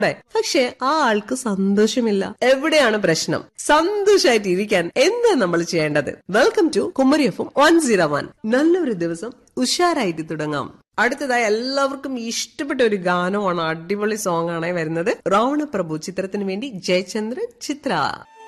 പക്ഷെ ആ ആൾക്ക് സന്തോഷമില്ല. എവിടെയാണ് പ്രശ്നം? സന്തോഷമായിട്ട് ഇരിക്കാൻ എന്താ നമ്മൾ ചെയ്യേണ്ടത്? Welcome to Kumari FM 101. നല്ലൊരു ദിവസം ഉഷാറായിട്ട് തുടങ്ങാം. അടുത്തതായി എല്ലാവർക്കും ഇഷ്ടപ്പെട്ട ഒരു ഗാനമാണ്, അടിപൊളി സോങ് ആണ് വരുന്നത്. രാവണപ്രഭു ചിത്രത്തിന് വേണ്ടി ജയചന്ദ്രൻ, ചിത്ര.